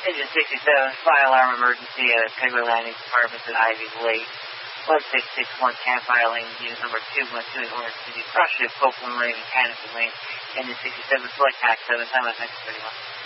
Engine 67, fire alarm emergency at Pegler Landing Department at Ivy's Lake. 1661 camp filing, unit number 212 in Orange City, cross ship Copeland Lane and Canopy Lane. Engine 67, select tax 7, time of 1931.